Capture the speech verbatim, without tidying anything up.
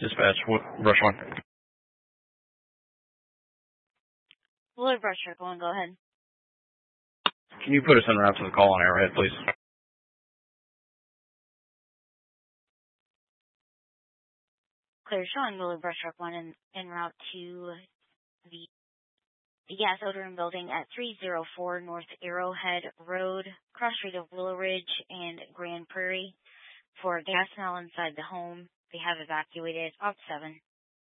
Dispatch, what, brush one. Willard Brush Truck one, go ahead. Can you put us en route to the call on Arrowhead, please? Clear showing Willard Brush Truck one en, en route to the, the gas odor building at three oh four North Arrowhead Road, cross street of Willow Ridge and Grand Prairie. For gas smell inside the home, they have evacuated op seven.